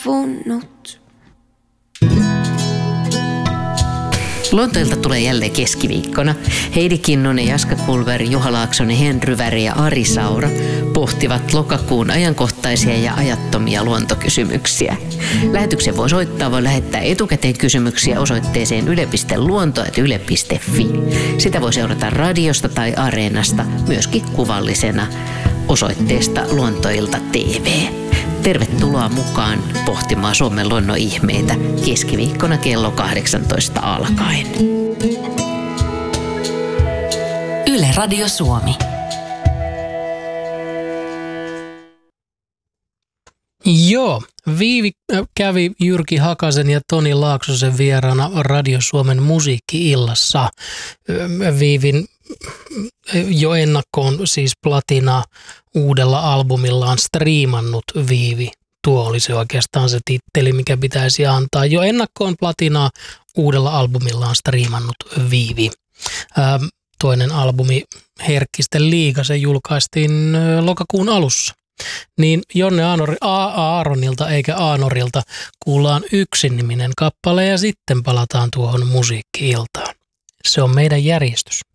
Vunnut. Lontoilta tulee jälleen keskiviikkona. Heidi Kinnunen, Jaska Kulveri, Juha Laaksonen, Henry Väri ja Ari Saura pohtivat lokakuun ajankohtaisia ja ajattomia luontokysymyksiä. Lähetyksen voi soittaa, voi lähettää etukäteen kysymyksiä osoitteeseen yle.luonto@yle.fi. Sitä voi seurata radiosta tai Areenasta, myöskin kuvallisena osoitteesta Luontoilta TV. Tervetuloa mukaan pohtimaan Suomen luonnon ihmeitä keskiviikkona kello 18 alkaen. Yle Radio Suomi. Joo, Viivi kävi Jyrki Hakasen ja Toni Laaksosen vieraana Radio Suomen musiikki-illassa. Viivin jo ennakkoon siis platina uudella albumillaan striimannut Viivi. Tuo olisi oikeastaan se titteli, mikä pitäisi antaa. Jo ennakkoon platinaa uudella albumillaan striimannut Viivi. Toinen albumi Herkkisten liiga, se julkaistiin lokakuun alussa. Niin Jonne Aaronilta eikä Aanorilta kuullaan Yksin-niminen kappale ja sitten palataan tuohon musiikki-iltaan. Se on meidän järjestys.